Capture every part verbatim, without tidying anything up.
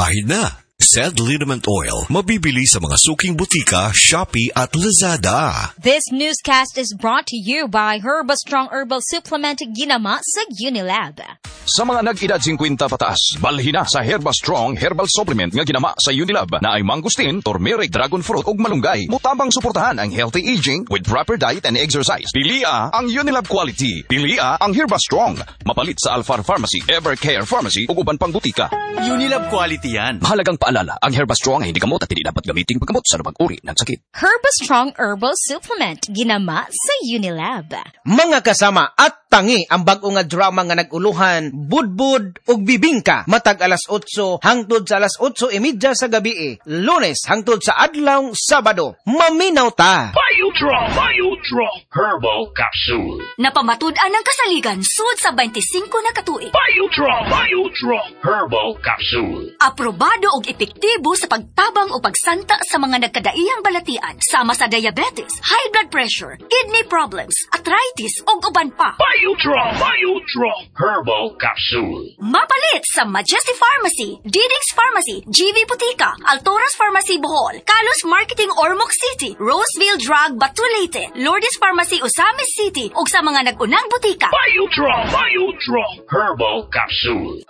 Pahid na. Sed Liniment Oil, mabibili sa mga suking butika, Shopee at Lazada. This newscast is brought to you by Herbastrong Herbal Supplement ginama sa Unilab. Sa mga nag-edad fifty pataas, balhin na sa Herbastrong Herbal Supplement nga ginama sa Unilab na ay mangustin, turmeric, dragon fruit ug malunggay. Mutabang suportahan ang healthy aging with proper diet and exercise. Pilia ang Unilab quality. Pilia ang Herbastrong. Mapalit sa Alphar Pharmacy, Evercare Pharmacy ug uban pang butika. Unilab quality yan. Mahalagang paalala, ang Herbastrong ay hindi gamot at hindi dapat gamitin paggamot sa anumang uri ng sakit. Herbastrong Herbal Supplement ginama sa Unilab. Mga kasama at tangi ang bag-o nga drama nga naguluhan, budbud ug bibingka matag alas otso hangtod sa alas otso imidya sa gabi, Lunes hangtod sa adlaw Sabado. Maminaw ta. Biotrong, Biotrong Herbal Capsule. Napamatud-an ang kasaligan sud sa twenty-five na katuig. Biotrong, Biotrong Herbal Capsule. Aprobado og epektibo sa pagtabang o pagsanta sa mga nagkadaiyang balatian sama sa diabetes, high blood pressure, kidney problems, arthritis ug uban pa. Biotrong, Biotrong Herbal Capsule. Mapalit sa Majesty Pharmacy, Diding's Pharmacy, G V Butika, Altoras Pharmacy Bohol, Kalos Marketing Ormoc City, Roseville Drug Batulete, Lourdes Pharmacy Osamis City ug sa mga nag-unang butika. Biotrong, Biotrong Herbal Capsule.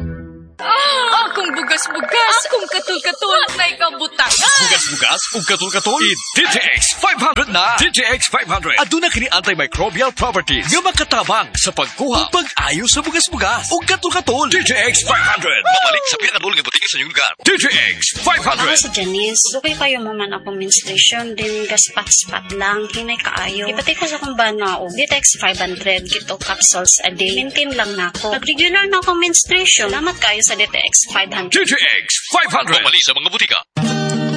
Ah, akong bugas-bugas, akong katul-katul, may kabutangan. Bugas-bugas ug katul-katul. I-D T X five hundred na. D T X five hundred. Aduna kini antimicrobial properties nga makatabang sa pagkuha ug pag-ayo sa bugas-bugas ug katul-katul. D T X five hundred. Mabalik sa pinakadulong nga butika sa inyong lugar. D T X five hundred. Ako si Janice. Dugay kayo maman akong menstruation din gaspat-spat lang hinay kaayo. Ipati ko sa kong banao. D T X five hundred gito capsules a day. Maintain lang nako. Pag regular na akong menstruation, salamat kayo sa D T X five hundred. D T X five hundred. Mabalik sa mga butika.